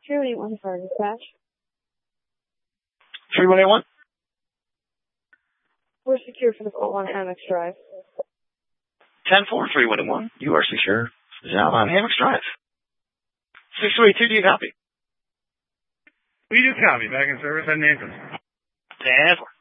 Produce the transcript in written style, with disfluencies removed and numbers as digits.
3181 for dispatch. 3181? We're secure for the call on Amex Drive. 10-4, 3181. You are secure. Now on Amex Drive. 682, do you copy? We just copy. Back in service at Nathan. 10-4.